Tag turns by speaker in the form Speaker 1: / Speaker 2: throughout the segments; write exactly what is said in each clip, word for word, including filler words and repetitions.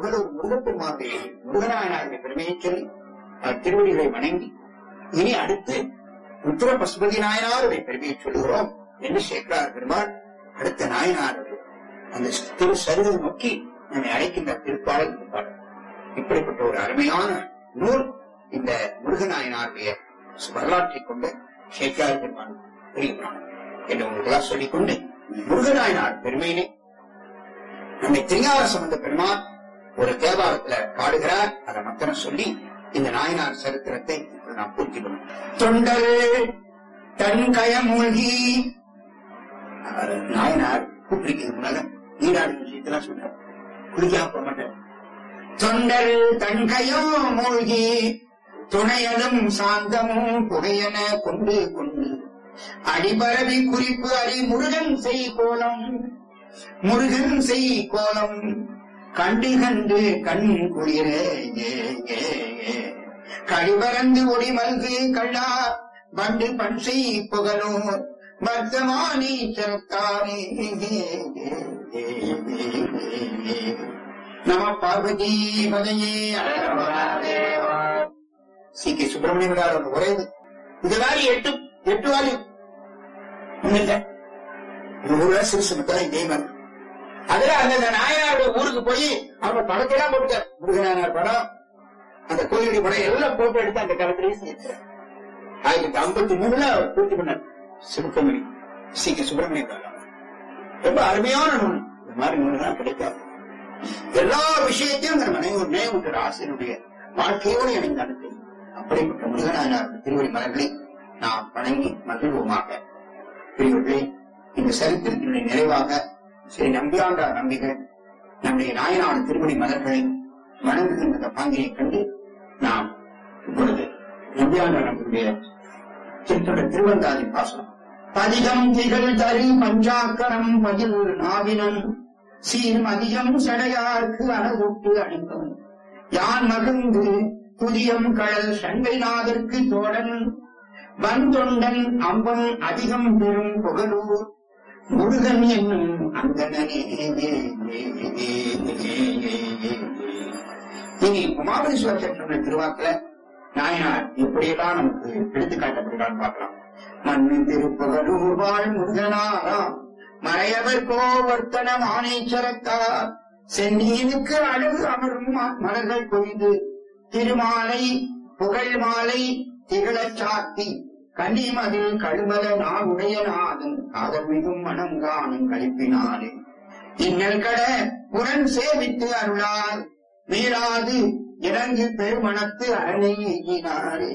Speaker 1: புகழூர் முருகப்பெருமானுடைய முருகநாயனாருடைய பெருமையை சொல்லி திருவடிகளை வணங்கி இனி அடுத்து உத்தர பசுபதி நாயனாருடைய பெருமையை சொல்லுகிறோம் என்று சேக்கரார் பெருமாள் அடுத்த நாயனார் அந்த திரு சரிதை நோக்கி நம்மை அழைக்கின்ற திருப்பாடல் இருப்பார். இப்படிப்பட்ட ஒரு அருமையான நூல் இந்த முருகநாயனாருடைய வரலாற்றை கொண்டு சேக்கரார் பெருமாள் புரிகிறார் என்று உங்களுக்கெல்லாம் சொல்லிக்கொண்டு முருகநாயனார் பெருமையினை நம்மை திருஞான சம்பந்த பெருமாள் ஒரு தேவாரத்துல பாடுகிறார். அதை மத்தன சொல்லி இந்த நாயனார் சரித்திரத்தை நாம் பூர்த்தி பண்ணுவோம். தொண்டல் தன் கயமூழ்கி நாயனார் கூப்பிடுக்கிறது முன்னால நீராடு விஷயத்தெல்லாம் சொன்னார். குளிக்காம போக மாட்டார். தொண்டல் தன் கயம் மூழ்கி துணையதும் சாந்தமும் புகையென கொண்டு கொண்டு அடிபரவி குறிப்பு அறி முருகன் செய் கோலம் முருகன் செய் கோலம் கண்டு கண்டு கண் குளிர கடிபரந்து ஒடி மல்கு கள்ளா வண்டு பன்சை புகழும் வர்த்தமானி சரத்தானே நம பார்வதி பதையே. சி கே சுப்பிரமணியம் ஒரே இது வாரி எட்டு எட்டு வாரி ஊர்ல சிறுசு மட்டும் இதே மாதிரி. அதுல அந்த நாயனாருடைய ஊருக்கு போய் அவங்க படத்தையெல்லாம் போட்டுட்டார். முருகநாயனார் படம், அந்த கோயிலுடைய படம் எல்லாம் போட்டோ எடுத்து அந்த காலத்திலேயே சேர்த்தார். ஆயிரத்தி ஐம்பத்தி மூணுல பூர்த்தி பண்ணார் சிவகமணி சி கே சுப்பிரமணியம். ரொம்ப அருமையான நூல். இந்த மாதிரி நூல் தான் கிடைக்காது. எல்லா விஷயத்தையும் அந்த மனைவி உண்டு ஆசிரியருடைய வாழ்க்கையோடு இணைந்து அனுப்பி அப்படிப்பட்ட முருகநாயனார் திருவடி மலர்களை நாம் வணங்கி மகிழ்வோமாக. பெரியவர்களே, இந்த சரித்திரத்தினுடைய நிறைவாக ஸ்ரீ நம்பியாண்டார் நம்பிகள் நம்முடைய நாயனார் திருவடி மலர்களை வணங்குகின்ற பாங்கினை கண்டு நாம் இப்பொழுது நம்பியாண்டார் நம்பியுடைய சித்தோட திருவந்தாதி பாசனம் பதிகம் திகழ் தரு பஞ்சாக்கரம் பதில் நாவினம் சீர் மதியம் சடையார்க்கு அணகுட்டு அணிப்பவன் யான் மகிழ்ந்து புதியம் கடல் சண்டைநாதற்கு தோழன் வந்தொண்டன் அம்பன் அதிகம் பெறும் புகழூர் முருகன் என்னும் அந்தனே. இனி உமாபதீஸ்வரர் சட்டத்தினுடைய திருவாக்குல நாயனார் எப்படியெல்லாம் நமக்கு எடுத்துக்காட்டப்படுகிறான்னு பார்க்கலாம். மண்ணு திருப்புகழூர் வாழ் முருகனாராம் மறையவர் கோவர்த்தன மானேச்சரத்தார் சென்னீனுக்கு அழகு அமரும் மலர்கள் கொய்து திருமாலை புகழ் மாலை திகழச் சாத்தி கன்னிமதில் கழுமல நாவுடைய நாதன் காதல் மிகும் மனம் காணும் கழிப்பினாலே இன்னல் கட புறன் சேவித்து அருளால் மீளாது இறங்கி பெருமணத்து அரணை எய்யினாரே.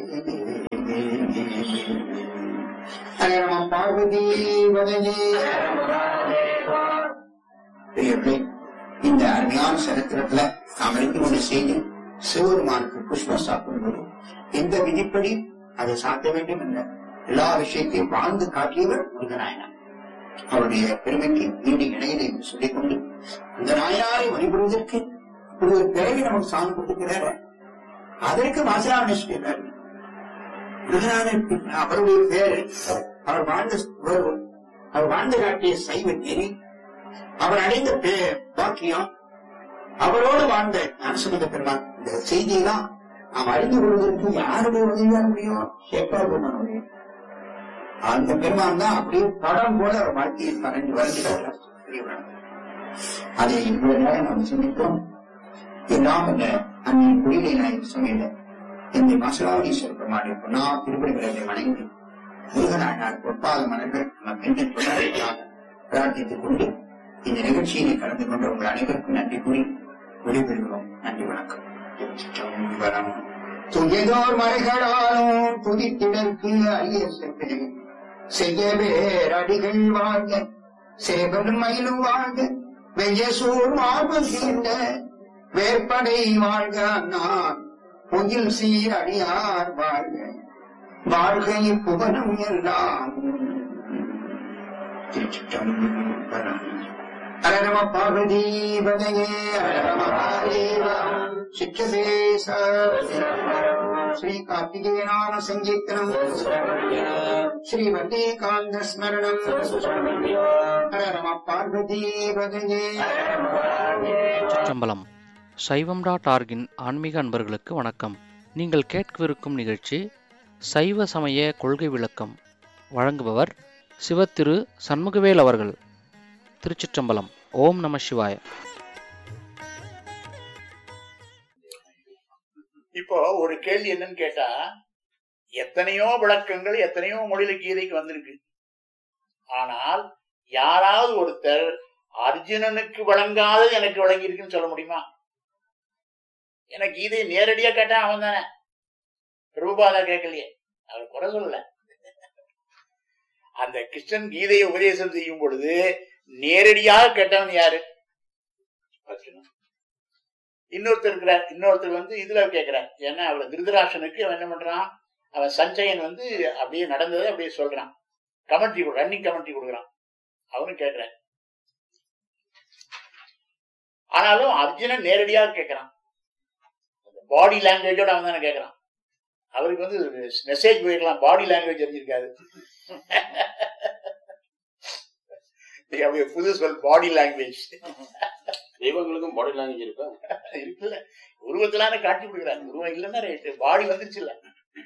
Speaker 1: பார்வதி இந்த அருமையான சரித்திரத்துல நாம் அறிந்து கொண்ட செய்தி சிவருமானுக்கு புஷ்பம் சாப்பிடுவது எந்த விதிப்படி அதை சாத்த வேண்டும் என்ற எல்லா விஷயத்தையும் வாழ்ந்து காட்டியவர் முருகநாயனார். அவருடைய பெருமைக்கு நீடி இணையதை என்று சொல்லிக் கொண்டு அந்த நாயனாரை வழிபடுவதற்கு இப்படி ஒரு பிறகு நமக்கு சாமி கொடுக்கிறார். அதற்கு வாசராமேஸ்வரர் முருகநாதனுக்கு அவருடைய பேர் அவர் வாழ்ந்த அவர் வாழ்ந்து காட்டிய சைவ நெறி அவர் அடைந்த பாக்கியம் அவரோடு வாழ்ந்த ஞானசம்பந்த பெருமான் இந்த செய்தியெல்லாம் நாம் அறிந்து கொள்வதற்கு யாருடைய உதவியாக முடியும்? சேக்கரார் பெருமான் முடியும். அந்த பெருமான் தான் அப்படியே படம் போல அவர் வாழ்க்கையை பறந்து வருகிறார். அதை இவ்வளவு நேரம் நாம் சிந்தித்தோம். எல்லாம் இந்த அன்னை குடிலை நாயகர் சமையல இந்த மசலாவீஸ்வர பெருமானுடைய பொன்னா திருப்பதிகளை வணங்கி முருகநாயனார் பொற்பாத மலர்கள் நம்ம பெண்கள் பிரார்த்தித்துக் கொண்டு இந்த நிகழ்ச்சியினை கலந்து கொண்ட உங்கள் அனைவருக்கும் நன்றி கூறி விடைபெறுகிறோம். நன்றி, வணக்கம். துயதோர் மறைகளாலும் துதித்திடற்கு அரிய செவ்வே செய்ய வேறடிகள் வாழ்க சேவலும் மயிலும் வாழ்க வெய்யசூர் மார்பு சீர்ந்த வேற்படை வாழ்க நான் பொயில் சீர் அடியார் வாழ்க வாழ்க இப்புவனம் எல்லாம். திருச்சிற்றம்பலம். ஹர நம பார்வதி பதையே ஹர நம மகாதேவா. சிற்றபேச ஸ்ரீ கார்த்திகேய நாம சங்கீர்த்தனம் ஸ்ரீ வந்தேகாந்த ஸ்மரணம். ஹர நம பார்வதி பதையே.
Speaker 2: சிற்றம்பலம். சைவம் டாட் ஆர்கின் ஆன்மீக அன்பர்களுக்கு வணக்கம். நீங்கள் கேட்கவிருக்கும் நிகழ்ச்சி சைவ சமய கொள்கை விளக்கம். வழங்குபவர் சிவத்திரு சண்முகவேல் அவர்கள். திருச்சிற்றம்பலம். ஓம் நம சிவாய.
Speaker 3: இப்போ ஒரு கேள்வி என்னன்னு கேட்டா, எத்தனையோ விளக்கங்கள் எத்தனையோ மொழியில கீதைக்கு வந்திருக்கு. ஆனால் யாராவது ஒருத்தர் அர்ஜுனனுக்கு வழங்காதது எனக்கு வழங்கி இருக்குன்னு சொல்ல முடியுமா? எனக்கு கீதையை நேரடியா கேட்டா அவன் தானே, பிரபுபாதா கேட்கலையே, அவர் குறை சொல்லல. அந்த கிருஷ்ணன் கீதையை உபதேசம் செய்யும் பொழுது நேரடியாக கேட்டவன் யாரு? அர்ஜுனன். இன்னொருத்தர் இருக்கிறார், இன்னொருத்தர் வந்து இதுல கேட்கிறார். ஏன்னா அவர் திருதராஷனுக்கு அவன் என்ன பண்றான், அவன் சஞ்சயன் வந்து அப்படியே நடந்ததை அப்படியே சொல்றான், கமெண்ட்ரி ரன்னிங் கமெண்ட்ரி கொடுக்குறான். அவனும் கேட்கிறான். ஆனாலும் அர்ஜுனன் நேரடியாக கேட்கிறான், பாடி லாங்குவேஜோட அவன் தானே கேட்கிறான். அவருக்கு வந்து மெசேஜ் போயிருக்கலாம், பாடி லாங்குவேஜ் தெரிஞ்சிருக்காது. புது சொல் பாடி லாங்குவேஜ்.
Speaker 4: தெய்வங்களுக்கும் பாடி லாங்குவேஜ் இருக்கா?
Speaker 3: இருக்குல்ல, உருவத்திலான காட்சி கொடுக்குறாங்க. உருவம் இல்லைன்னா ரைட்டு, பாடி வந்துச்சு இல்ல.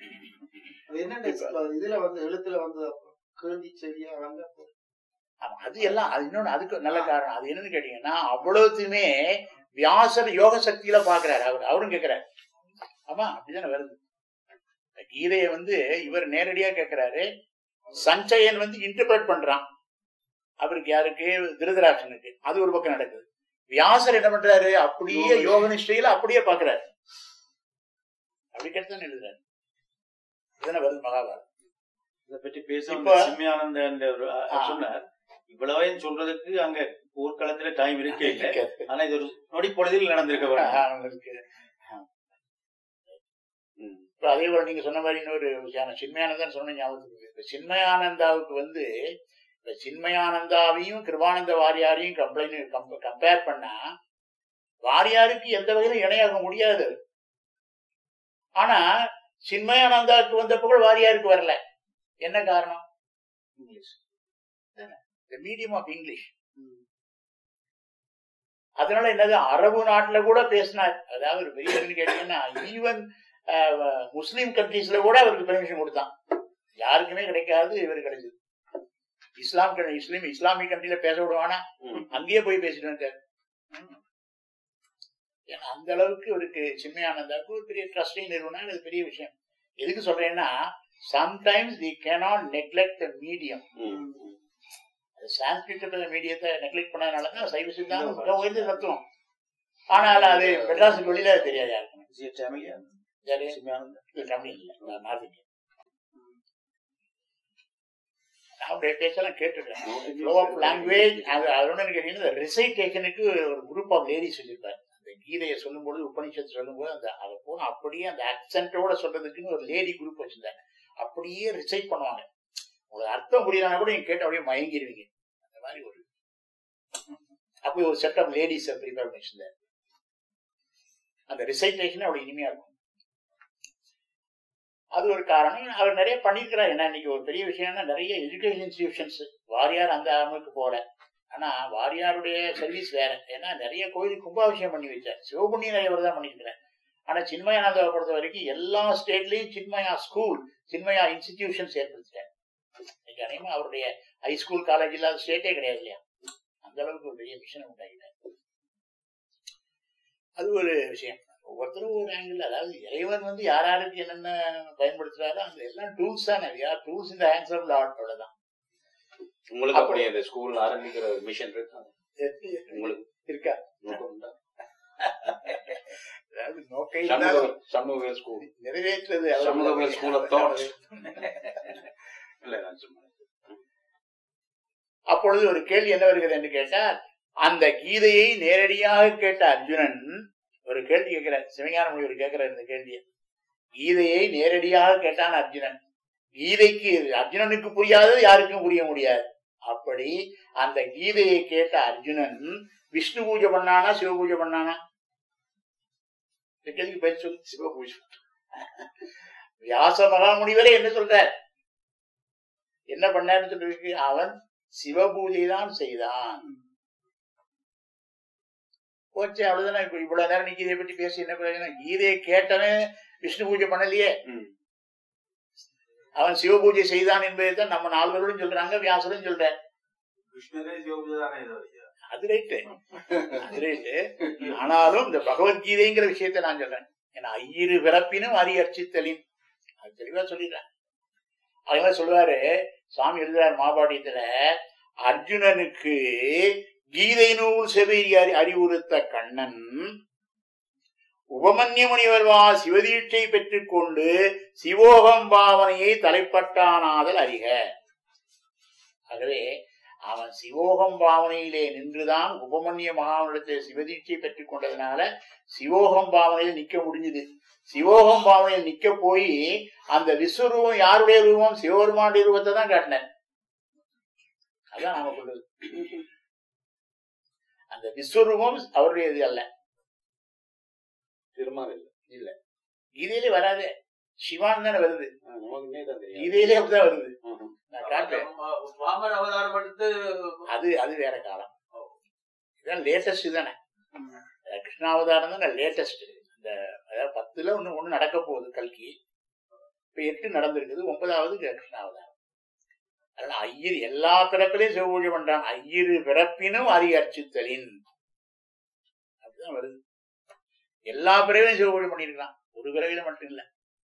Speaker 5: இதுல வந்து எழுத்துல வந்து கேள்வி சரியா வந்து
Speaker 3: அது எல்லாம் அது இன்னொன்னு, அதுக்கு நல்ல காரணம். அது என்னன்னு கேட்டீங்கன்னா, அவ்வளவுத்துமே வியாசர் யோக சக்தியில பாக்குறாரு. அவர் அவரும் கேட்கிறாரு. ஆமா, அப்படிதானே வருது. கீதையை வந்து இவர் நேரடியா கேட்கிறாரு, சஞ்சயன் வந்து இன்டர்பிரட் பண்றான் அவருக்கு, யாருக்கு? திருதராஷனுக்கு. அது ஒரு பக்கம் நடக்குது. வியாசர் என்ன பண்றாரு, அப்படியே யோக நிஷ்டையில அப்படியே பாக்குறாரு. அப்படி கேட்டுதான் எழுதுறாரு. இதுதானே வருது மகாபாரதம்.
Speaker 4: இதை பற்றி பேச சிம்யானந்த சொன்னார். இவ்வளவையும் சொல்றதுக்கு அங்க போர்க்களத்துல டைம் இருக்கே இல்லை. ஆனா இது ஒரு நொடி பொழுதில் நடந்திருக்க.
Speaker 3: இப்ப அதே போல நீங்க சொன்ன மாதிரி இன்னொரு சின்மயானந்தன் சொன்ன ஞாபகத்துக்கு, சின்மயானந்தாவுக்கு வந்து இப்ப சின்மயானந்தாவையும் கிருபானந்த வாரியாரையும் கம்ப்ளைண்ட் கம்பேர் பண்ணா வாரியாருக்கு எந்த வகையிலும் இணையாக முடியாது. ஆனா சின்மயானந்தாவுக்கு வந்த புகழ் வாரியாருக்கு வரல. என்ன காரணம்? English, medium of English. அதனால என்னது, அரபு நாட்டுல கூட பேசினார். அதாவது ஒரு பெரிய கேட்டீங்கன்னா, ஈவன் முஸ்லீம் கண்ட்ரீஸ்ல கூட அவருக்கு பெர்மிஷன் கொடுத்தான். யாருக்குமே கிடைக்காது, இவரு கிடைச்சது. இஸ்லாம் இஸ்லாம் இஸ்லாமிக் கண்ட்ரில பேச விடுவானா, அங்கேயே போய் பேசிட்டு வந்தார். ஏன்னா அந்த அளவுக்கு இவருக்கு சின்மயானந்தாவுக்கு ஒரு பெரிய ட்ரஸ்டிங் நிறுவனம். அது பெரிய விஷயம். எதுக்கு சொல்றேன்னா, sometimes we cannot neglect the medium. Sanskrit மீடியத்தை neglect பண்ணதுனாலதான் சைவ சித்தாந்தம் மிக உயர்ந்த தத்துவம். ஆனால் அது மெட்ராஸுக்கு வெளியில தெரியாது யாருக்கும். பேச்செல்லாம் கேட்டுருக்கேன். லாங்குவேஜ் அதோட கேட்டீங்கன்னா, ரிசைட்டேஷனுக்கு ஒரு குரூப் ஆஃப் லேடிஸ் வச்சிருப்பாரு. அந்த கீதையை சொல்லும் பொழுது, உபநிஷத்து சொல்லும் போது அந்த அதை போக அப்படியே அந்த அக்சென்டோட சொல்றதுக்குன்னு ஒரு லேடி குரூப் வச்சிருந்தாங்க. அப்படியே ரிசைட் பண்ணுவாங்க. உங்களுக்கு அர்த்தம் புரியலன்னா கூட நீங்க கேட்டு அப்படியே மயங்கிடுவீங்க. அந்த மாதிரி ஒரு அப்படி ஒரு செட் ஆஃப் லேடிஸ் ப்ரிப்பேர் பண்ணி வச்சிருந்தாரு. அந்த ரிசைட்டேஷன் அவ்வளவு இனிமையா இருக்கும். அது ஒரு காரணம். அவர் நிறைய பண்ணிருக்கிறார். ஏன்னா இன்னைக்கு ஒரு பெரிய விஷயம்னா, நிறைய எஜுகேஷன் இன்ஸ்டிடியூஷன்ஸ் வாரியார் அந்த அமைப்புக்கு போல. ஆனா வாரியாருடைய சர்வீஸ் வேற. ஏன்னா நிறைய கோயிலுக்கு கும்பாபிஷேகம் பண்ணி வச்சார். சிவபுண்ணியம் நிறைய தான் பண்ணிருக்கிறார். ஆனா சின்மயானந்தாவை பொறுத்த வரைக்கும் எல்லா ஸ்டேட்லயும் சின்மயா ஸ்கூல், சின்மயா இன்ஸ்டிடியூஷன்ஸ் ஏற்படுத்திட்டார். இன்னைக்கு அனைவரும் அவருடைய ஹைஸ்கூல் காலேஜ் இல்லாத ஸ்டேட்டே கிடையாது இல்லையா? அந்த அளவுக்கு ஒரு பெரிய மிஷன் உண்டாகிட்டார். அது ஒரு விஷயம். ஒவ்வொருத்தரும் ஒரு ஆங்கிள். அதாவது இறைவன் வந்து யார் யாருக்கு என்னென்ன பயன்படுத்துறாரோ அந்த எல்லாம் டூல்ஸ் தானே. டூல்ஸ் இந்த ஹேண்ட்ஸ் ஆஃப் லார்ட். அவ்வளவுதான்.
Speaker 4: உங்களுக்கு அப்படியே அந்த ஸ்கூல் ஆரம்பிக்கிற மிஷன் இருக்கா? உங்களுக்கு இருக்கா?
Speaker 3: அதாவது நோக்கை
Speaker 4: சமூக ஸ்கூல்
Speaker 3: நிறைவேற்றது.
Speaker 4: சமூக ஸ்கூல் ஆஃப் தாட்ஸ்.
Speaker 3: அப்பொழுது ஒரு கேள்வி என்ன வருகிறது என்று கேட்டால், அந்த கீதையை நேரடியாக கேட்ட அர்ஜுனன் ஒரு கேள்வி கேட்கிறார். சிவஞான முனிவர் கேட்கிறார் இந்த கேள்வியை. கீதையை நேரடியாக கேட்டான் அர்ஜுனன். கீதைக்கு அர்ஜுனனுக்கு புரியாதது யாருக்கும் புரிய முடியாது. அப்படி அந்த கீதையை கேட்ட அர்ஜுனன் விஷ்ணு பூஜை பண்ணானா சிவ பூஜை பண்ணானா? கேள்விக்கு பதில் சொல்லு. சிவ பூஜை. வியாச மகாமுனிவரே என்ன சொல்ற, என்ன பண்ணாருன்னு சொல்லிருக்கு, அவன் சிவ பூஜை தான் செய்தான். போச்சு அவ்வளவுதானே. இப்ப இவ்வளவு நேரம் நீ கீதையை பற்றி பேசி என்ன பிரயோஜனம்? கீதையை கேட்டவன் விஷ்ணு பூஜை பண்ணலையே, அவன் சிவ பூஜை செய்தான் என்பதைத்தான் நம்ம நால்வர்களும் சொல்றாங்க, வியாசரும் சொல்றார். அது ரைட்டு, அது ரைட்டு. ஆனாலும் இந்த பகவத்கீதைங்கிற விஷயத்த நான் சொல்றேன். ஏன்னா ஐயிரு பிறப்பினும் அரி அர்ச்சித்தலின் அது தெளிவா சொல்லிடுறேன். அதெல்லாம் சொல்லுவாரு சுவாமி எழுதுறாரு மாபாடியத்துல, அர்ஜுனனுக்கு கீதை நூல் செவி அறிவுறுத்த கண்ணன் உபமன்ய முனிவர்வா சிவதீட்சை பெற்றுக் கொண்டு சிவோகம் பாவனையை தலைப்பட்டானாதல் அறிக. ஆகவே அவன் சிவோகம் பாவனையிலே நின்றுதான் உபமன்ய மகானிடத்தை சிவதீட்சை பெற்றுக் கொண்டதுனால சிவோகம் பாவனையில் நிக்க முடிஞ்சது. சிவோகம் பாவனையில் நிக்க போய் அந்த விஸ்வரூபம் யாருடைய ரூபம்? சிவபெருமானுடைய ரூபத்தை தான் காட்டினேன். அதான் நாம சொல்றது. அந்த விஸ்வரூபம் அவருடைய இது அல்ல, இல்ல. கீதையிலே வராது, சிவான் தானே வருது, கீதையிலே அப்படிதான் வருது. நான் காட்டுறேன். அது அது வேற காலம், இதான் லேட்டஸ்ட் தானே. கிருஷ்ணாவதாரம் தான் லேட்டஸ்ட். இந்த அதாவது பத்துல ஒண்ணு ஒண்ணு நடக்க போகுது கல்கி, இப்ப எட்டு நடந்திருக்குது, ஒன்பதாவது கிருஷ்ணாவதாரம். அதனால ஐயர் எல்லா பிறப்பிலையும் சிவபூஜை பண்றாங்க. ஐயிரு பிறப்பினும் அரி அர்ச்சித்தலின் அப்படிதான் வருது. எல்லா பிறவிலையும் சிவபூஜை பண்ணிருக்கலாம், ஒரு பிறவில மட்டும் இல்ல.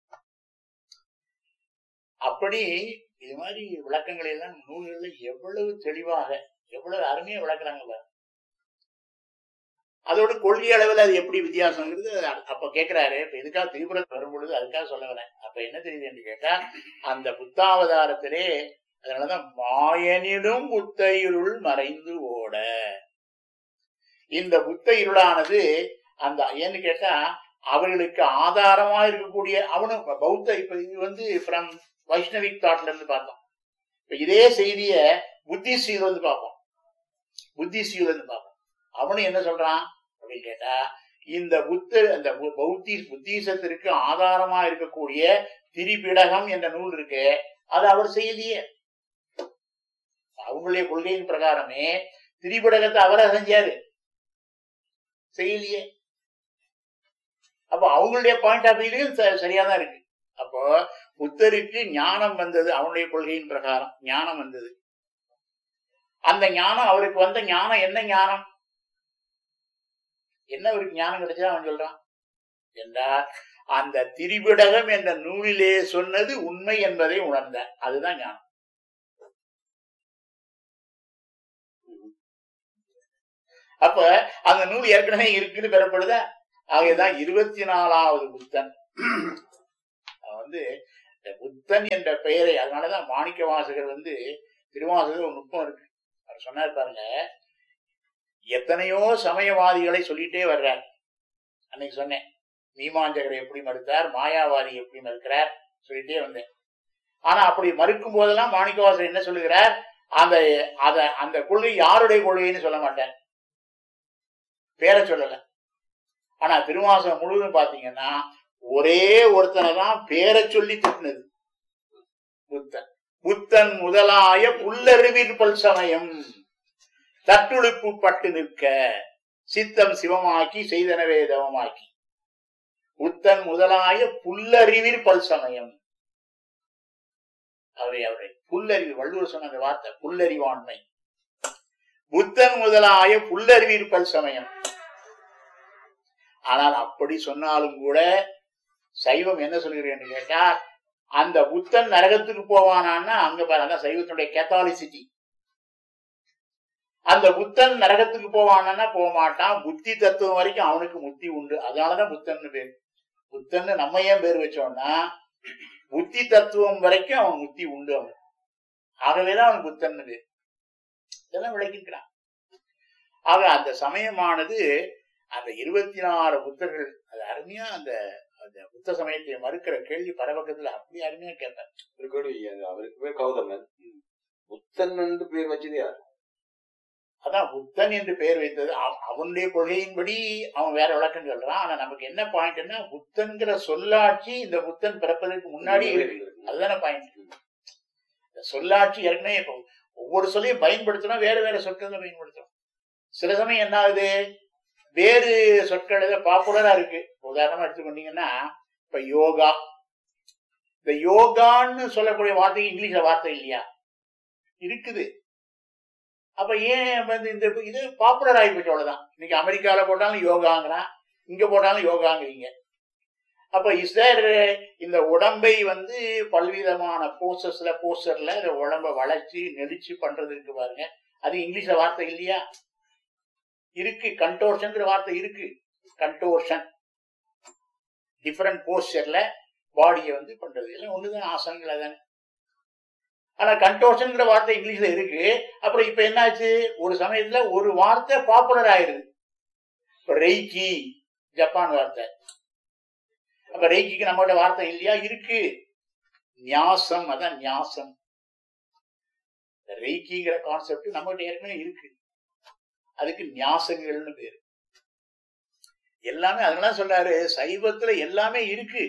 Speaker 3: அப்படி இது மாதிரி விளக்கங்களை எல்லாம் நூல்கள்ல எவ்வளவு தெளிவாக எவ்வளவு அருமையா விளக்குறாங்க. அதோட கொள்கை அளவில் அது எப்படி வித்தியாசங்கிறது அப்ப கேட்கிறாரு. இப்ப எதுக்காக திரிபுரத்தை வரும் பொழுது அதுக்காக சொல்ல வரேன். அப்ப என்ன தெரியுது என்று கேட்டா, அந்த புத்தாவதாரத்திலே அதனாலதான் மாயனிடும் புத்த இருள் மறைந்து ஓட, இந்த புத்த இருளானது அந்த ஏன்னு கேட்டா அவர்களுக்கு ஆதாரமா இருக்கக்கூடிய அவனும் பௌத்த. இப்ப இது வந்து ஃப்ரம் வைஷ்ணவிக் தாட்ல இருந்து பார்த்தோம். இப்ப இதே செய்திய புத்திஸ்டில இருந்து பார்ப்போம், புத்திஸ்டில இருந்து பார்ப்போம். அவனு என்ன சொல்றான் அப்படின்னு கேட்டா, இந்த புத்த அந்த பௌத்தி புத்திசத்திற்கு ஆதாரமா இருக்கக்கூடிய திரிபிடகம் என்ற நூல் இருக்கு, அது அவர் செய்யலையே. அவங்களுடைய கொள்கையின் பிரகாரமே திரிபிடகத்தை அவரா செஞ்சாரு, செய்யலையே. அப்போ அவங்களுடைய பாயிண்ட் ஆஃப் வியூ சரியாதான் இருக்கு. அப்போ புத்தருக்கு ஞானம் வந்தது, அவனுடைய கொள்கையின் பிரகாரம் ஞானம் வந்தது. அந்த ஞானம் அவருக்கு வந்த ஞானம் என்ன ஞானம்? என்ன அவருக்கு ஞானம் கிடைச்சா அவன் சொல்றான் என்றால், அந்த திரிபிடகம் என்ற நூலிலே சொன்னது உண்மை என்பதை உணர்ந்த, அதுதான் ஞானம். அப்ப அந்த நூல் ஏற்கனவே இருக்குன்னு பெறப்படுதா? ஆகவேதான் இருபத்தி நாலாவது புத்தன் வந்து புத்தன் என்ற பெயரை, அதனாலதான் மாணிக்க வாசகர் வந்து திருவாசகர் ஒரு நுட்பம் இருக்கு. அவர் சொன்னார் பாருங்க, எத்தனையோ சமயவாதிகளை சொல்லிட்டே வர்றார். அன்னைக்கு சொன்னேன், மீமாஞ்சகரை எப்படி மறுத்தார், மாயாவாதி எப்படி மறுக்கிறார் சொல்லிட்டே வந்தேன். ஆனா அப்படி மறுக்கும் போதெல்லாம் மாணிக்க வாசகர் என்ன சொல்லுகிறார், அந்த அத அந்த கொள்கை யாருடைய கொள்கைன்னு சொல்ல மாட்டார், பேரை சொல்லல. ஆனா திருவாசகம் முழுவதும் பாத்தீங்கன்னா ஒரே ஒருத்தனை தான் பேரை சொல்லி திட்டினது, புத்தன். புத்தன் முதலாய புல்லறிவிற் பல் சமயம் தட்டுழுப்பு பட்டு நிற்க சித்தம் சிவமாக்கி செய்தனவே தவமாக்கி. புத்தன் முதலாய புல்லறிவிற் பல் சமயம், அவை அவரை புல்லறிவு, வள்ளுவர் சொன்ன அந்த வார்த்தை புல்லறிவாண்மை. புத்தன் முதலாய புல்லறிவிற் பல் சமயம். ஆனால் அப்படி சொன்னாலும் கூட சைவம் என்ன சொல்கிறேன் கேட்டா, அந்த புத்தன் நரகத்துக்கு போவானான்னா அங்க பாருங்க சைவத்தினுடைய கேத்தாலிசிட்டி. அந்த புத்தன் நரகத்துக்கு போவானா போக மாட்டான், புத்தி தத்துவம் வரைக்கும் அவனுக்கு முத்தி உண்டு. அதனாலதான் புத்தன் பேர். புத்தன்னு நம்ம ஏன் பேர் வச்சோம்னா, புத்தி தத்துவம் வரைக்கும் அவன் முத்தி உண்டு அவன். ஆகவேதான் அவன் புத்தன் பேர். இதெல்லாம் விளக்கிக்கிறான். ஆக அந்த சமயமானது அந்த இருபத்தி நாலு புத்தர்கள், அது அருமையா அந்த அந்த புத்த சமயத்தை மறுக்கிற கேள்வி பரவக்கத்துல அப்படி அருமையா கேட்பார்.
Speaker 5: அவருக்கு பேர் கௌதமன், புத்தன் என்று பேர் வச்சது யாரு?
Speaker 3: அதான் புத்தன் என்று பெயர் வைத்தது அவனுடைய கொள்கையின்படி அவன் வேற விளக்கம் சொல்றான். ஆனா நமக்கு என்ன பாயிண்ட்னா, புத்தன்கிற சொல்லாட்சி இந்த புத்தன் பிறப்பதற்கு முன்னாடி இருக்கு, அதுதானே பாயிண்ட். இந்த சொல்லாட்சி ஏற்கனவே இப்போ ஒவ்வொரு சொல்லையும் பயன்படுத்தணும், வேற வேற சொற்கள் பயன்படுத்தணும். சில சமயம் என்ன ஆகுது, வேறு சொற்கள் பாப்புலரா இருக்கு. உதாரணமா எடுத்துக்கொண்டீங்கன்னா இப்ப யோகா, இந்த யோகான்னு சொல்லக்கூடிய வார்த்தை இங்கிலீஷ்ல வார்த்தை இல்லையா இருக்குது. அப்ப ஏன் வந்து இந்த இது பாப்புலர் ஆகி போச்சு, அவ்வளவுதான். இன்னைக்கு அமெரிக்கால போட்டாலும் யோகாங்கிறான், இங்க போட்டாலும் யோகாங்கிறீங்க. அப்ப இஸ் தேர் இந்த உடம்பை வந்து பல்விதமான போஸ்டர்ஸ்ல போஸ்டர்ல இந்த உடம்பை வளைச்சு நெளிச்சு பண்றது இருக்கு பாருங்க, அது இங்கிலீஷ்ல வார்த்தை இல்லையா இருக்கு. கன்டோர்ஷன் வார்த்தை இருக்கு. கன்டோர்ஷன் டிஃபரெண்ட் போஸ்டர்ல பாடியை வந்து பண்றது எல்லாம் ஒண்ணுதான், ஆசனங்களா தானே. ஆனா கன்டோர்ஷன் வார்த்தை இங்கிலீஷ்ல இருக்கு. அப்புறம் இப்ப என்னாச்சு, ஒரு சமயத்துல ஒரு வார்த்தை பாப்புலர் ஆயிருது. இப்ப ரெய்கி ஜப்பான் வார்த்தை, அப்ப ரெய்கிக்கு நம்மகிட்ட வார்த்தை இல்லையா இருக்கு. நியாசம், அதான் நியாசம். ரெய்கிங்கிற கான்செப்ட் நம்மகிட்ட ஏற்கனவே இருக்கு, அதுக்கு நியாசங்கள்னு பேரு. எல்லாமே அதனால சொல்றாரு சைவத்துல எல்லாமே இருக்கு.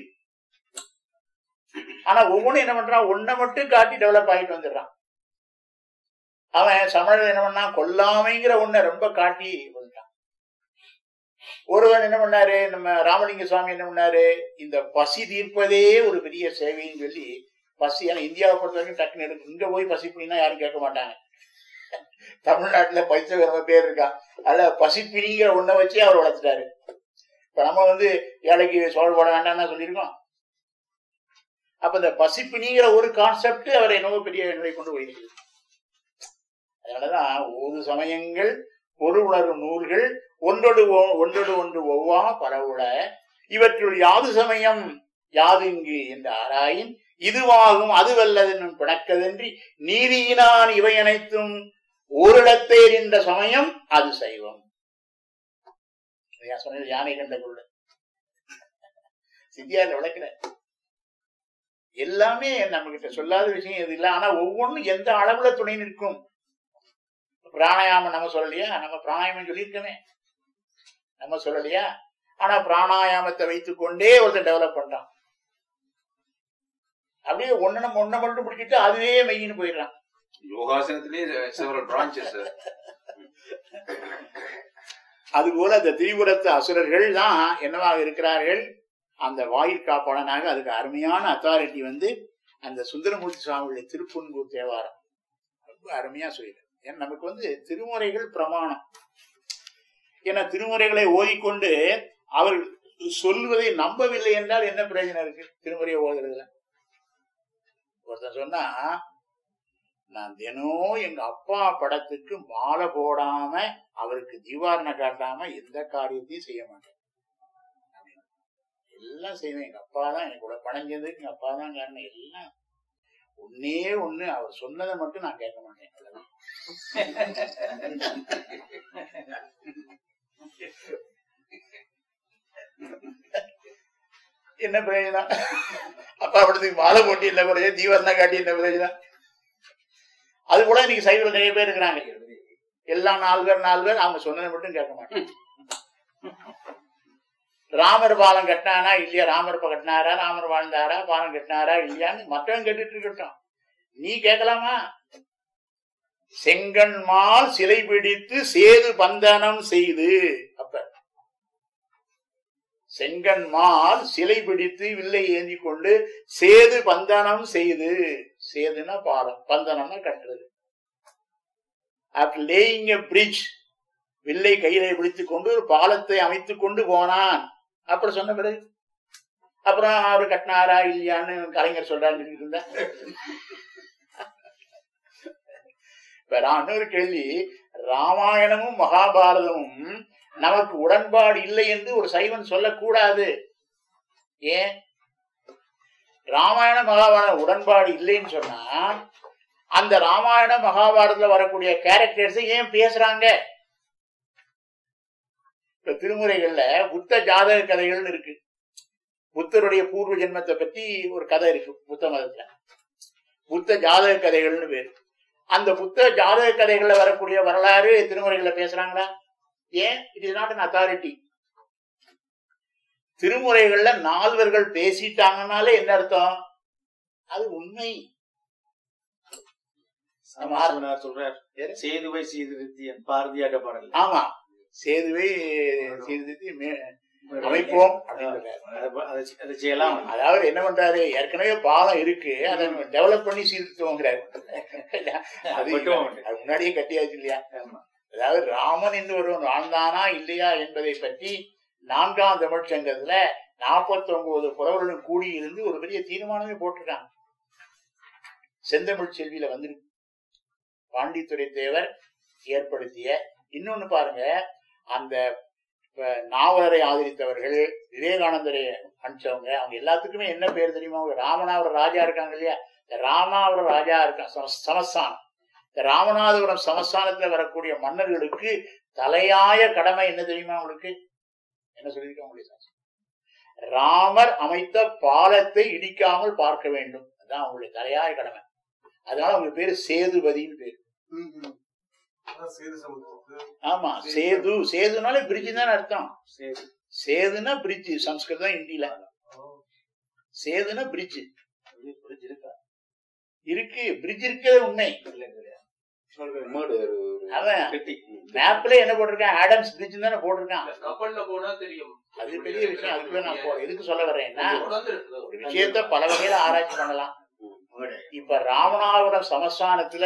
Speaker 3: ஆனா ஒவ்வொன்றும் என்ன பண்றான், ஒன்ன மட்டும் காட்டி டெவலப் ஆகிட்டு வந்துடுறான். அவன் சமணர் என்ன பண்ணா, கொல்லாமைங்கிற ஒன்ன ரொம்ப காட்டி வந்துட்டான். ஒருவன் என்ன பண்ணாரு, நம்ம ராமலிங்க சுவாமி என்ன பண்ணாரு, இந்த பசி தீர்ப்பதே ஒரு பெரிய சேவைன்னு சொல்லி பசி, ஏன்னா இந்தியாவை பொறுத்த வரைக்கும் டக்குன்னு எடுக்கும். இங்க போய் பசி பிடினா யாரும் கேட்க மாட்டாங்க. தமிழ்நாட்டுல பைசவ பேர் இருக்கா, அதுல பசிப்பிணிங்கிற ஒன்ன வச்சு அவர் வளர்த்துட்டாரு. இப்ப நம்ம வந்து ஏழைக்கு சோழ போட வேண்டாம்னா சொல்லியிருக்கோம். அப்ப இந்த பசிப்பிணிங்கிற ஒரு கான்செப்ட் அவரை என்னவோ பெரிய நிலை கொண்டு போயிருக்கு. அதனாலதான் ஒரு சமயங்கள் ஒரு உணர்வு நூல்கள் ஒன்றோடு ஒன்றோடு ஒன்று ஒவ்வா பரவுல இவற்றுள் யாது சமயம் யாது இங்கு என்ற ஆராயின் இதுவாகும் அதுவல்லதென்னும் பிணக்கதன்றி நீதியினான் இவை அனைத்தும் ஓரிடத்தே நின்ற சமயம் அது சைவம். சொன்னது யானை கண்ட கொள்ள சித்தியார் விளக்கல. எல்லாமே நம்ம கிட்ட சொல்லாத விஷயம் எது இல்லை. ஆனா ஒவ்வொன்றும் எந்த அளவுல துணை நிற்கும். பிராணாயாமம் நம்ம சொல்லலையா, நம்ம பிராணாயாமம் சொல்லியிருக்கோமே, நம்ம சொல்லலையா. ஆனா பிராணாயாமத்தை வைத்துக் கொண்டே ஒருத்தர் டெவலப் பண்றான். அப்படியே ஒன்னு நம்ம ஒன்ன மட்டும் பிடிச்சிட்டு அதுவே மெய்யின்னு போயிடுறான்.
Speaker 5: யோகாசனத்திலேயே several branches.
Speaker 3: அதுபோல அந்த திரிபுரத்து அசுரர்கள் தான் என்னவாக இருக்கிறார்கள், அந்த வாயில் காப்பாளனாக. அதுக்கு அருமையான அத்தாரிட்டி வந்து அந்த சுந்தரமூர்த்தி சுவாமியுடைய திருப்புன்கூர் தேவாரம் ரொம்ப அருமையா சொல்லிடு. ஏன்னா நமக்கு வந்து திருமுறைகள் பிரமாணம். ஏன்னா திருமுறைகளை ஓதிக்கொண்டு அவர் சொல்வதை நம்பவில்லை என்றால் என்ன பிரயோஜனம் இருக்கு திருமுறையை ஓதுறதுல? ஒருத்தன் சொன்னா, நான் தினம் எங்க அப்பா படத்துக்கு மாலை போடாம அவருக்கு தீவாரணை காட்டாம எந்த காரியத்தையும் செய்ய மாட்டேன், எல்லாம் செய்வேன். எங்க அப்பா தான் எனக்கு கூட பணஞ்சதுக்கு எங்க அப்பா தான் காரணம். எல்லாம் ஒன்னே ஒண்ணு, அவர் சொன்னதை மட்டும் நான் கேட்க மாட்டேன். என்ன பிரயோஜனம்? அப்பா படத்துக்கு மாலை போட்டி என்ன பிரயோஜனம், தீவாரணை காட்டி என்ன பிரயோஜனம்? அது போல இன்னைக்கு சைவர்கள் நிறைய பேர் இருக்கிறாங்க. எல்லா நாலு பேர் நாலு பேர் அவங்க சொன்னதை மட்டும் கேட்க மாட்டேன். ராமர் பாலம் கட்டினானா இல்லையா, ராமர் கட்டினாரா, ராமர் வாழ்ந்தாரா, பாலம் கட்டினாரா இல்லையான்னு மற்றவன் கேட்டுட்டு இருக்கட்டும், நீ கேட்கலாமா? செங்கண்மால் சிலை பிடித்து சேது பந்தனம் செய்து, அப்ப செங்கண்மால் சிலை பிடித்து வில்லை ஏந்தி கொண்டு சேது பந்தனம் செய்து, சேதுனா பாலம், பந்தனம்னா கட்டுறது. ஆஃப்டர் லேயிங் எ பிரிட்ஜ், வில்லை கையில பிடித்துக் கொண்டு ஒரு பாலத்தை அமைத்துக் கொண்டு போனான். அப்படி சொன்ன பிறகு அப்புறம் அவரு கட்டினாரா இல்லையான்னு கலைஞர் சொல்றாரு இருந்த. இப்ப இன்னொரு கேள்வி, ராமாயணமும் மகாபாரதமும் நமக்கு உடன்பாடு இல்லை என்று ஒரு சைவன் சொல்லக்கூடாது. ஏன்? ராமாயண மகாபாரதம் உடன்பாடு இல்லைன்னு சொன்னா அந்த ராமாயண மகாபாரதத்துல வரக்கூடிய கேரக்டர்ஸ் ஏன் பேசுறாங்க? இப்ப திருமுறைகள்ல புத்த ஜாதக கதைகள் இருக்கு. புத்தருடைய பூர்வ ஜென்மத்தை பத்தி ஒரு கதை இருக்கு புத்த மதத்துல, புத்த ஜாதக கதைகள்னு பேரு. அந்த புத்த ஜாதக கதைகள்ல வரக்கூடிய வரலாறு திருமுறைகள்ல பேசுறாங்களா? ஏன்? It is not an authority. திருமுறைகள்ல நால்வர்கள் பேசிட்டாங்கனாலே என்ன அர்த்தம்? அது உண்மை.
Speaker 4: சொல்றார் சேதுவை சீர்திருத்திய பாரதியாக பாடல்.
Speaker 3: ஆமா, சேதுவை சீர்திருத்தி அமைப்போம் அப்படின்னு
Speaker 4: செய்யலாம்.
Speaker 3: அதாவது என்ன பண்றாரு, ஏற்கனவே பாலம் இருக்கு, அதை டெவலப் பண்ணி சீர்திருத்துவோங்கிறாரு. அது முன்னாடியே கட்டியாச்சு இல்லையா? அதாவது ராமன் என்று ஒருவன் வாழ்ந்தானா இல்லையா என்பதை பற்றி நான்காம் தமிழ் சங்கத்துல நாற்பத்தி ஒன்பது புலவர்களும் கூடி இருந்து ஒரு பெரிய தீர்மானமே போட்டிருக்காங்க. செந்தமிழ் செல்வியில வந்துருக்கு, பாண்டித்துரை தேவர் ஏற்படுத்திய. இன்னொன்னு பாருங்க, அந்த நாவலரை ஆதரித்தவர்கள், விவேகானந்தரை அனுப்பிச்சவங்க, அவங்க எல்லாத்துக்குமே என்ன பேர் தெரியுமா? அவங்க ராமநாதபுரம் ராஜா இருக்காங்க இல்லையா, இந்த ராமநாதபுரம் ராஜா இருக்கான் சமஸ்தானம். இந்த ராமநாதபுரம் சமஸ்தானத்துல வரக்கூடிய மன்னர்களுக்கு தலையாய கடமை என்ன தெரியுமா உங்களுக்கு? என்ன சொல்லியிருக்க முடியும்? ராமர் அமைத்த பாலத்தை இடிக்காமல் பார்க்க வேண்டும், அதுதான் அவங்களுடைய தலையாய கடமை. அதனால அவங்க பேரு சேதுபதினு பேரு. ஆமா, சேது, சேதுனாலே பிரிட்ஜ் தான் அர்த்தம். சேதுனா பிரிட்ஜ், சம்ஸ்கிருதம் ஹிந்தில. சேதுனா பிரிட்ஜ் இருக்கு, பிரிட்ஜ் இருக்கிறது உண்மை. அவன் மேப்ல என்ன போட்டிருக்கான், ஆடம்ஸ் பிரிட்ஜ் தானே போட்டிருக்கான். அது பெரிய விஷயம். அதுக்குள்ள நான் போ எதுக்கு சொல்ல வர்றேன்னா, ஒரு விஷயத்த பல வகையில ஆராய்ச்சி பண்ணலாம். இப்ப ராமநாதபுரம் சமஸ்தானத்துல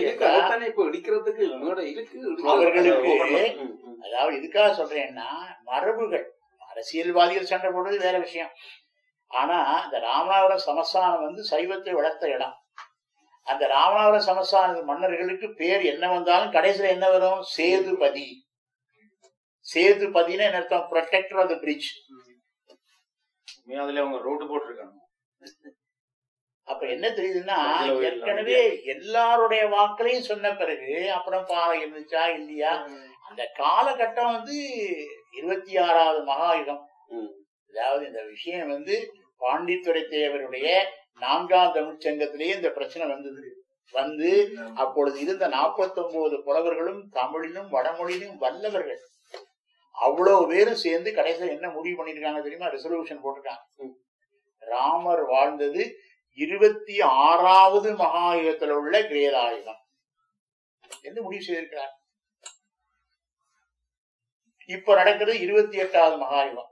Speaker 3: அவர்களுக்கு, அதாவது எதுக்காக சொல்றேன்னா, மரபுகள், அரசியல்வாதிகள் சண்டை போடுறது வேற விஷயம். ஆனா இந்த ராமநாதபுரம் சமஸ்தானம் வந்து சைவத்தை வளர்த்த இடம். அந்த ராமநாதபுரம் சமஸ்தான மன்னர்களுக்கு பேர் என்ன வந்தாலும் கடைசியில என்ன வரும்? சேதுபதி. சேதுபதினா என்ன அர்த்தம்? Protector of the bridge.
Speaker 4: அதுல அவங்க ரோடு போட்டிருக்காங்க.
Speaker 3: அப்ப என்ன தெரியுதுன்னா, ஏற்கனவே எல்லாருடைய வாக்களையும் சொன்ன பிறகு அப்புறம் பாலம் இருந்துச்சா இல்லையா? அந்த காலகட்டம் வந்து இருபத்தி ஆறாவது மகாயுகம். அதாவது இந்த விஷயம் வந்து பாண்டித்துரை தேவருடைய நான்காம் தமிழ் சங்கத்திலேயே இந்த பிரச்சனை வந்தது. வந்து அப்பொழுது இருந்த நாற்பத்தி ஒன்பது புலவர்களும் தமிழிலும் வடமொழியிலும் வல்லவர்கள் அவ்வளவு பேரும் சேர்ந்து கடைசியில் என்ன முடிவு பண்ணிருக்காங்க தெரியுமா? ரெசல்யூஷன் போட்டிருக்காங்க. ராமர் வாழ்ந்தது இருபத்தி ஆறாவது மகாயுகத்தில் உள்ள கிரேதாயுகம் என்று முடிவு செய்திருக்கிறார். இப்ப நடக்கிறது இருபத்தி எட்டாவது மகாயுகம்.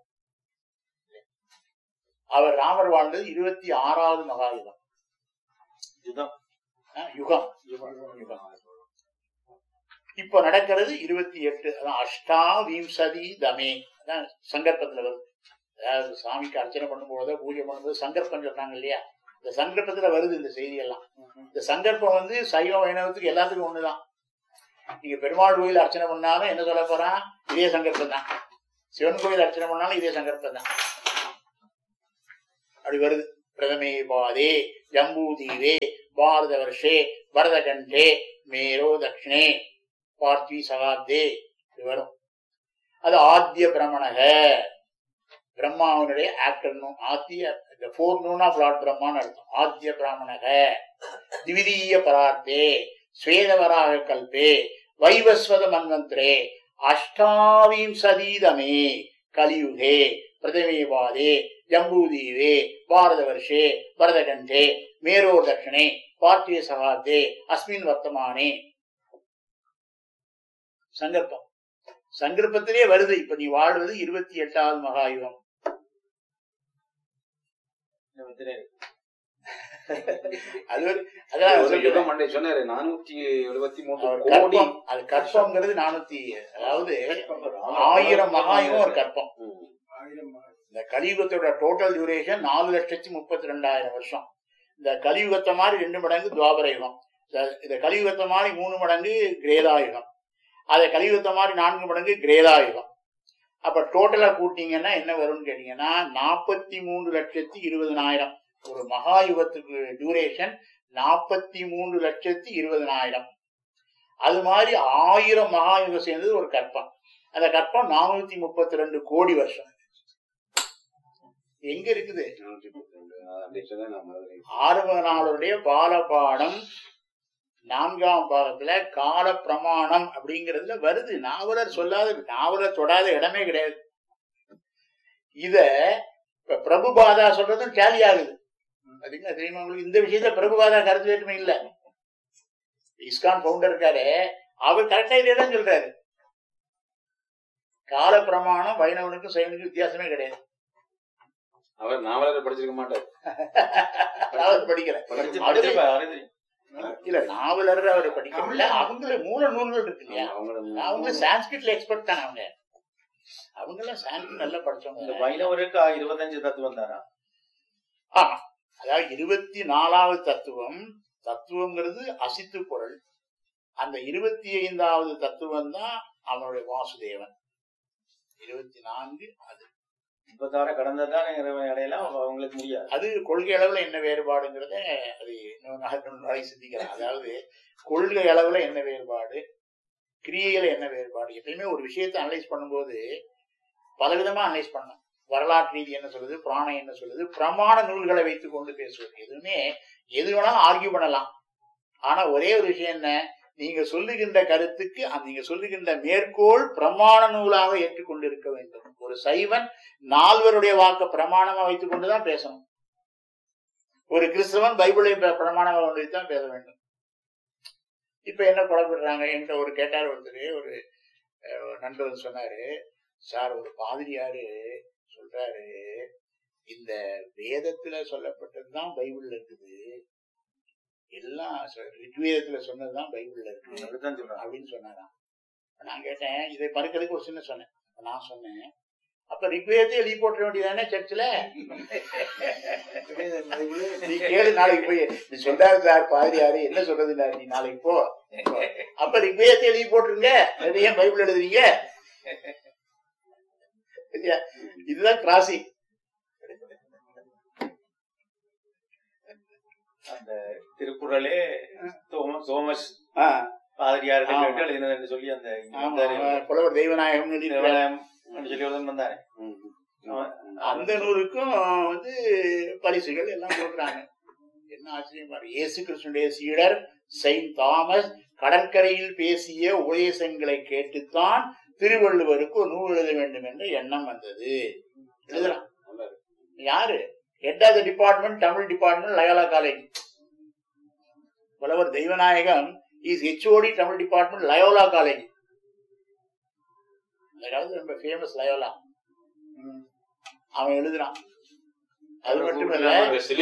Speaker 3: அவர் ராமர் வாழ்ந்தது இருபத்தி ஆறாவது மகாயுகம். யுகம் இப்ப நடக்கிறது இருபத்தி எட்டு. அதான் அஷ்டாவிம்சதி தமே, அதான் சங்கல்பத்துல வருது. அதாவது சாமிக்கு அர்ச்சனை பண்ணும்போது, பூஜை பண்ணும்போது சங்கல்பம் சொல்றாங்க இல்லையா? இந்த சங்கல்பத்துல வருது இந்த செய்தி எல்லாம். இந்த சங்கல்பம் வந்து சைவ வைணவத்துக்கு எல்லாத்துக்கும் ஒண்ணுதான். நீங்க பெருமாள் கோயில் அர்ச்சனை பண்ணாலும் என்ன சொல்ல போறான்? இதே சங்கல்பம் தான். சிவன் கோயில் அர்ச்சனை பண்ணாலும் இதே சங்கல்பம் தான். அப்படி வருது. பிரதமே பாதே ஜம்பூதீவே பாரத வருஷே பரதகண்டே மேரோ தட்சிணே பார்த்தி சகாப்தே வரும். அது ஆத்திய பிரமணக, பிரம்மாவனுடைய actor noon, ஆத்திய bore noon of Lord பிரம்மான்னு அர்த்தம். ஆத்திய பிராமணக திவிதீய பரார்த்தே ஸ்வேதவராக கல்பே வைவஸ்வத மன்வந்திரே அஷ்டாவிம்சதீதமே கலியுகே பிரதமேவாதே ஜம்பூதீவே பாரத வருஷே பரதகண்டே மேரோ தட்சிணே பார்த்திய சகாப்தே அஸ்மின் வர்த்தமானே. சங்கல்பம் சங்கல்பத்திலே வருது. இப்ப நீ வாழ்வது இருபத்தி எட்டாவது மகாயுகம். அது கற்பம்ங்கிறது நானூத்தி, அதாவது ஆயிரம் மகாயுகம் ஒரு கற்பம். இந்த கலியுகத்தோட டோட்டல் டியூரேஷன் நாலு லட்சத்தி முப்பத்தி ரெண்டாயிரம் வருஷம். இந்த கலியுகத்தை மாதிரி ரெண்டு மடங்கு துவாபர யுகம், இந்த கலியுகத்தை மாதிரி மூணு மடங்கு கிரேதாயுகம், அதை கலியுகத்தை மாதிரி நான்கு மடங்கு கிரேதாயுகம். அப்ப டோட்டலா கூட்டிங்கன்னா என்ன வரும்னு கேட்டீங்கன்னா நாற்பத்தி மூன்று லட்சத்தி இருபதனாயிரம். ஒரு மகாயுகத்துக்கு டியூரேஷன் நாற்பத்தி மூன்று லட்சத்தி இருபதனாயிரம். அது மாதிரி ஆயிரம் மகாயுகம் சேர்ந்தது ஒரு கற்பம். அந்த கற்பம் நானூத்தி முப்பத்தி ரெண்டு கோடி வருஷம். எங்க இருக்குது? ஆறுமுக நாளுடைய பாலபாடம் நான்காம் பாகத்துல கால பிரமாணம் அப்படிங்கறதுல வருது. நாவலர் சொல்லாத, நாவலர் தொடாத இடமே கிடையாது. இத இப்ப பிரபுபாதா சொல்றதும் டேலி ஆகுது. பாத்தீங்களா? தெரியுமா உங்களுக்கு? இந்த விஷயத்த பிரபுபாதா கருத்து வேற்றுமை இல்ல. இஸ்கான் பவுண்டர் இருக்காரு, அவர் கரெக்டா இதே தான் சொல்றாரு. கால பிரமாணம் வைணவனுக்கும் சைவனுக்கும் வித்தியாசமே கிடையாது.
Speaker 5: அவர் நாவலரை படிச்சிருக்க மாட்டார்.
Speaker 3: நாவல் படிக்கிறேன் இல்ல, நாவலர் அவர் படிக்கல. அவங்கள மூல நூல்கள் இருக்கு இல்லையா, அவங்க சான்ஸ்கிரிட்ல எக்ஸ்பர்ட் தானே. அவங்க அவங்கெல்லாம் சான்ஸ்கிரிட் நல்லா படிச்சவங்க.
Speaker 4: வைணவருக்கு இருபத்தஞ்சு தத்துவம் தானா?
Speaker 3: ஆமா, அதாவது இருபத்தி நாலாவது தத்துவம். தத்துவங்கிறது அசித்து பொருள். அந்த இருபத்தி ஐந்தாவது தத்துவம் தான் அவனுடைய வாசுதேவன். இருபத்தி நான்கு அது
Speaker 4: முப்பத்தாறு கடந்ததான் அடையலாம், அவங்களுக்கு முடியாது.
Speaker 3: அது கொள்கை அளவுல என்ன வேறுபாடுங்கிறத அது இன்னொரு சிந்திக்கலாம். அதாவது கொள்கை அளவுல என்ன வேறுபாடு, கிரியையில என்ன வேறுபாடு. எப்பயுமே ஒரு விஷயத்தை அனலைஸ் பண்ணும்போது பலவிதமா அனலைஸ் பண்ணணும். வரலாற்று ரீதி என்ன சொல்லுது, புராணம் என்ன சொல்லுது, பிரமாண நூல்களை வைத்துக் கொண்டு பேசுவது. எதுவுமே எது வேணாலும் ஆர்கியூ பண்ணலாம். ஆனா ஒரே ஒரு விஷயம் என்ன, நீங்க சொல்லுகின்ற கருத்துக்கு அந்த நீங்க சொல்லுகின்ற மேற்கோள் பிரமாண நூலாக ஏற்றுக்கொண்டு இருக்க வேண்டும். ஒரு சைவன் நால்வருடைய வாக்க பிரமாணமா வைத்துக் கொண்டுதான் பேசணும். ஒரு கிறிஸ்தவன் பைபிளை பிரமாணமா கொண்டுதான் பேச வேண்டும். இப்ப என்ன குழப்பிடுறாங்க, என்கிட்ட ஒரு கேட்டார் ஒருத்தர், ஒரு நண்பர் சொன்னாரு, சார் ஒரு பாதிரியாரு சொல்றாரு, இந்த வேதத்துல சொல்லப்பட்டதுதான் பைபிள்ல இருக்குது, எல்லாம் ரிக்வேதத்துல சொன்னதுதான் பைபிள்ல இருக்கு அப்படின்னு சொன்னாராம். நான் கேட்டேன், இதை பறக்கிறதுக்கு ஒரு சின்ன சொன்னேன். நான் சொன்னேன், அப்ப ரிக்வேதத்தை எழுதி போட்ட வேண்டியதானே சர்ச்சில்? நீ கேளு, நாளைக்கு போய் நீ சொல்றாரு சார் பாதிரியாரு என்ன சொல்றது, நீ நாளைக்கு போ, அப்ப ரிக்வேதத்தை எழுதி போட்டுருங்க, ஏன் பைபிள் எழுதுறீங்க? இதுதான் கிராசிங்.
Speaker 4: அந்த திருக்குறளே சோமஸ் பாதிரியார் எழுதினது சொல்லி அந்த
Speaker 3: புலவர் தெய்வநாயகம்
Speaker 4: சொல்லி வந்தாரு.
Speaker 3: அந்த நூலுக்கும் வந்து பரிசுகள் எல்லாம் கொடுக்குறாங்க. என்ன ஆச்சரியம் பாரு, இயேசு கிறிஸ்துடைய சீடர் செயின்ட் தாமஸ் கடற்கரையில் பேசிய உபதேசங்களை கேட்டுத்தான் திருவள்ளுவருக்கு ஒரு நூல் எழுத வேண்டும் என்ற எண்ணம் வந்தது. எழுதலாம். யாரு head of the department? Tamil department, Loyola college. புலவர் Deivanayagam is HOD Tamil department, Loyola college. ரொம்ப ஃபேமஸ் லயோலா. அவன் எழுதுறான். அது மட்டும் இல்ல,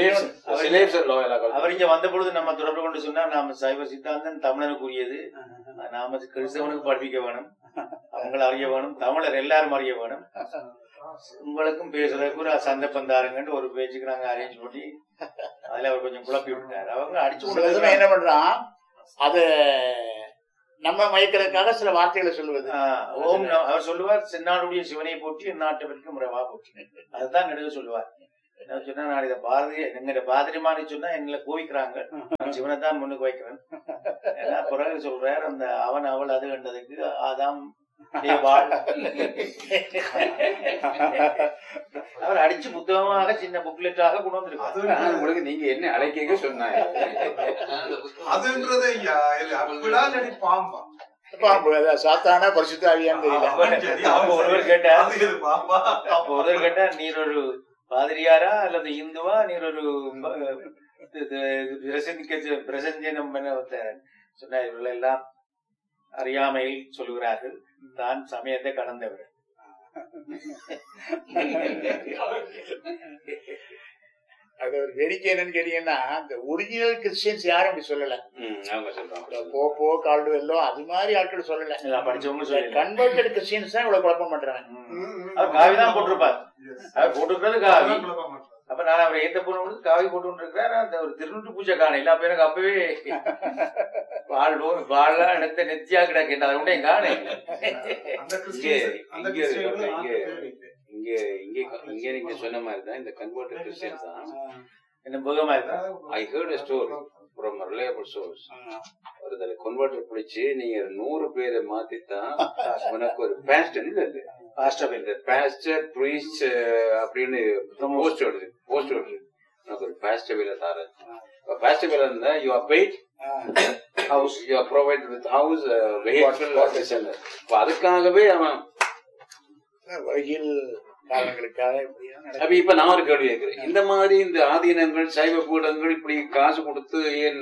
Speaker 4: அவர் இங்க வந்த பொழுது நம்ம தொடர்பு கொண்டு சொன்னா, நாம சைவ சித்தாந்தம் தமிழனுக்குரியது, நாம கிறிஸ்தவனுக்கு படிக்க வேணும், அவங்களை அறிய வேணும், தமிழர் எல்லாரும் அறிய வேணும், உங்களுக்கும் பேசுறதுக்கு ஒரு சந்தர்ப்பம் தாருங்கன்னு ஒரு பேச்சுக்கு நாங்க அரேஞ்ச் பண்ணி அதுல அவர் கொஞ்சம் குழப்பி விட்டாரு. அவங்க அடிச்சு
Speaker 3: என்ன பண்றான், அத நம்ம மயக்கிறதுக்காக சில வார்த்தைகளை சொல்லுவது.
Speaker 4: ஓம் அவர் சொல்லுவார், சென்னாடுடைய சிவனை போற்றி எந்நாட்டு வரைக்கும் முறைவா போற்றி, அதுதான் நடுவே சொல்லுவார். என்ன சொன்னா, நான் இதை பாரதி எங்க பாதிரிமானு சொன்னா என்ன கோவிக்கிறாங்க, நான் சிவனை தான் முன்னுக்கு வைக்கிறேன். ஏன்னா பிறகு சொல்றாரு, அந்த அவன் அவள் அது கண்டதுக்கு அதாம் அவர் அடிச்சு புத்தகமாக சின்ன புக்லெட்டாக கொண்டு வந்திருக்காரு.
Speaker 5: உங்களுக்கு நீங்க என்ன அழைக்க சொன்னாங்க
Speaker 6: அதுன்றது பாம்பா
Speaker 3: பாம்பு சாத்தான பரிசுத்தாவியான்னு தெரியல.
Speaker 4: ஒருவர் கேட்டார் ஒருவர் கேட்டார் நீர் ஒரு பாதிரியாரா அல்லது இந்துவா, நீர் ஒரு பிரசஞ்சனம் சொன்ன, இவர்கள் எல்லாம் அறியாமையில் சொல்லுகிறார்கள், தான் சமயத்தை கடந்தவர்.
Speaker 3: அது ஒரு வேடிக்கை என்னன்னு கேட்டீங்கன்னா, இந்த ஒரிஜினல் கிறிஸ்டியன்ஸ் யாரும் அப்படி சொல்லல. போப்போ கால்டுவெல்லோ அது மாதிரி ஆட்கள் சொல்லல. கன்வெர்டட் கிறிஸ்டியன்ஸ் தான் இவ்வளவு குழப்பம் பண்றாங்க.
Speaker 4: காவிதான் போட்டிருப்பார், அவர் போட்டிருக்கிறது காவி. அப்ப நான் அவரை ஏத்த போன காவி போட்டு இருக்கிறார். அந்த ஒரு திருநூற்று பூஜை காண எல்லா பேருக்கு அப்பவே வாழ் வாழலாம் எடுத்த நெத்தியா கிடக்கு, அதை உண்டே காணே.
Speaker 5: இங்க இங்க இங்க நீங்க சொன்ன மாதிரிதான் இந்த கன்வெர்டட் கிறிஸ்டியன்ஸ் தான்
Speaker 4: என்ன புகமா இருக்கு.
Speaker 5: I heard a story from a reliable source. ஒரு கன்வெர்டர் பிடிச்சு நீங்க நூறு பேரை மாத்தித்தான் உனக்கு ஒரு பாஸ்டர் இல்ல இல்ல பாஸ்டர் இந்த பாஸ்டர் பிரீஸ்ட் அப்படின்னு போஸ்ட் வருது போஸ்ட் வருது உனக்கு ஒரு பாஸ்டர் வேலை தார. பாஸ்டர் வேலை இருந்தா you are paid house, you are provided with house, vehicle. அதுக்காகவே அவன் அப்ப இப்ப நான் ஒரு கேள்வி கேட்கிறேன், இந்த மாதிரி இந்த ஆதீனங்கள் சைவ கூடங்கள் இப்படி காசு கொடுத்து ஏன்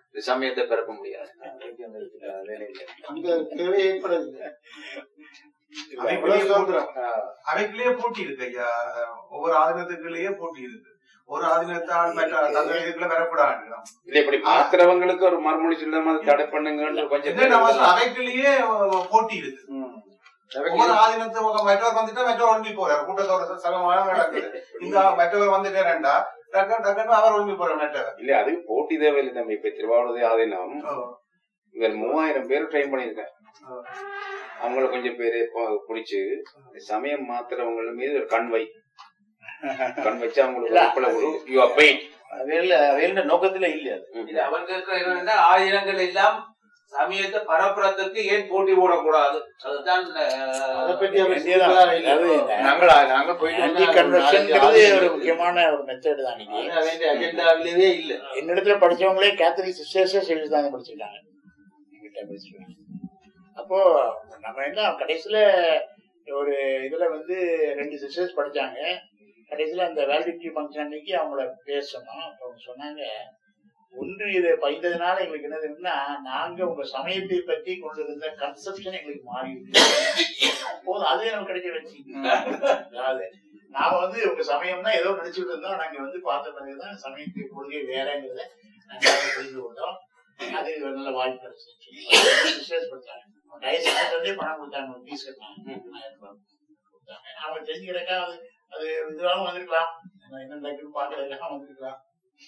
Speaker 5: சமயத்தை பரப்ப முடியாது?
Speaker 6: அவைக்குள்ளேயே போட்டி இருக்கு ஐயா. ஒவ்வொரு ஆதினத்துக்குள்ளேயே போட்டி இருக்கு. ஒரு ஆதினத்தால் மற்ற தந்தைக்குள்ள வரக்கூடாது.
Speaker 5: இல்ல இப்படி மாத்திரவங்களுக்கு ஒரு மறுமொழி சொல்லாம தடை பண்ணுங்க கொஞ்சம்
Speaker 6: அவைக்குள்ளேயே போட்டி இருக்கு. ஒவ்வொரு ஆதினத்து மற்றவர் வந்துட்டா மற்றவர் ஒழுங்கி போறாரு. கூட்டத்தோட சமமான நடக்குது. இந்த மற்றவர் வந்துட்டேன்டா டக்கு டக்குன்னு அவர் ஒழுங்கி போற மற்றவர்.
Speaker 5: இல்ல அது போட்டி தேவையில்லை தம்பி. இப்ப திருவாவூர் ஆதீனம் இவர் மூவாயிரம் பேர் ட்ரெயின் பண்ணிருக்காரு. அவங்கள கொஞ்சம் பேரு பிடிச்சு சமயம் மாத்திரவங்க மீது ஒரு கண் வை கண் வச்சு அவங்களுக்கு
Speaker 4: நோக்கத்துல இல்ல.
Speaker 7: அவன் கேட்கிற என்னன்னா ஆயிரங்கள் எல்லாம் சமயத்தை பரப்புறதுக்கு ஏன் போட்டி போடக்கூடாது? அதுதான்
Speaker 3: ஒரு முக்கியமான ஒரு மெத்தட் தான்.
Speaker 7: அஜெண்டாவிலே இல்ல.
Speaker 3: என்னிடத்துல படிச்சவங்களே கேத்தலிக் சிஸ்டர்ஸே செவிதானம் படிச்சிருக்காங்க. அப்போ நம்ம என்ன கடைசியில ஒரு இதுல வந்து ரெண்டு சிஸ்டர்ஸ் படிச்சாங்க. கடைசியில அந்த வேலிடிட்டி ஃபங்க்ஷன் அன்னைக்கு அவங்கள பேசணும். அப்ப அவங்க சொன்னாங்க, ஒன்று இதை பயின்றதுனால எங்களுக்கு என்ன தெரியும்னா, நாங்க உங்க சமயத்தை பற்றி கொண்டு இருந்த கன்செப்ஷன் எங்களுக்கு மாறி போதும். அதுவே நமக்கு கிடைக்க வச்சு அதாவது நாம வந்து உங்க சமயம்னா ஏதோ நினைச்சுட்டு இருந்தோம். நாங்க வந்து பார்த்த பிறகுதான் சமயத்தை கொள்கை வேறங்கிறத நாங்க புரிந்து கொண்டோம். அது நல்ல வாய்ப்பு கிடைச்சிருச்சு. கொடுத்தாங்க பணம் கொடுத்தாங்க, ஃபீஸ் கட்டினாங்க. அவங்க தெரிஞ்சுக்கிறக்கா அது அது இதுவாகவும் வந்திருக்கலாம். என்ன நடக்குன்னு பாக்குறதுக்காக வந்திருக்கலாம்.